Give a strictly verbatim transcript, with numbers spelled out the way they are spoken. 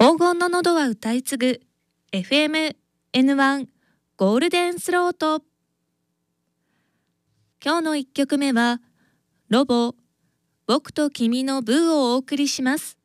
黄金の喉は歌い継ぐ エフエムエヌワン ゴールデンスロート。今日のいっきょくめはロボ僕と君のブーをお送りします。